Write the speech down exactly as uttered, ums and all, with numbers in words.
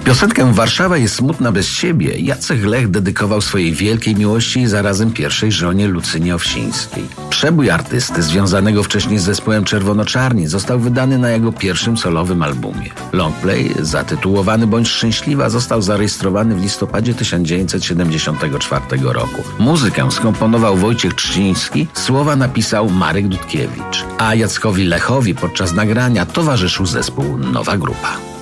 Piosenkę Warszawa jest smutna bez siebie Jacek Lech dedykował swojej wielkiej miłości i zarazem pierwszej żonie Lucynie Owsińskiej. Przebój artysty związanego wcześniej z zespołem Czerwono-Czarni został wydany na jego pierwszym solowym albumie. Longplay zatytułowany Bądź Szczęśliwa został zarejestrowany w listopadzie tysiąc dziewięćset siedemdziesiątego czwartego roku. Muzykę skomponował Wojciech Trzciński, słowa napisał Marek Dudkiewicz, a Jackowi Lechowi podczas nagrania towarzyszył zespół Nowa Grupa.